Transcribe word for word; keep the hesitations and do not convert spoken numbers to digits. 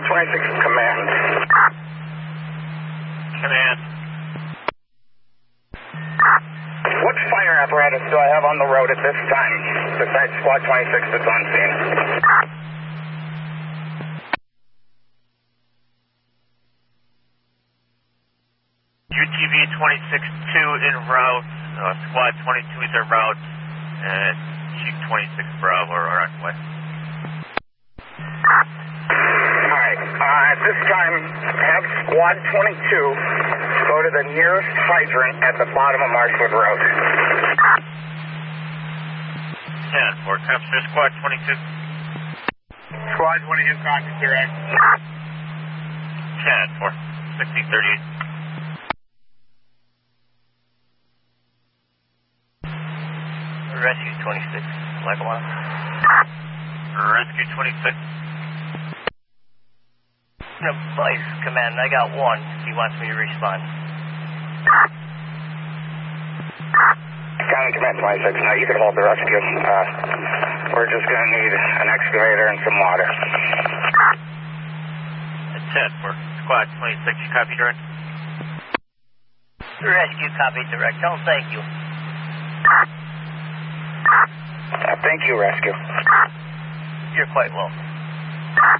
twenty-six command. Command. What fire apparatus do I have on the road at this time besides Squad twenty-six that's on scene? U T V twenty-six two en route. Uh, Squad twenty-two is en route. And Chief twenty-six Bravo are on way. Alright, uh, at this time, have Squad twenty-two go to the nearest hydrant at the bottom of Marshwood Road. ten four, capture Squad twenty-two. Squad twenty-two, copy, direct. ten four, sixteen thirty-eight. Rescue twenty-six, Lackawanna. Rescue twenty-six. Vice Command, I got one. He wants me to respond. County Command twenty-six, now you can hold the rescue. Uh, we're just going to need an excavator and some water. ten four, Squad twenty-six, you copy direct? Rescue copy direct. Oh, thank you. Uh, thank you, rescue. You're quite welcome.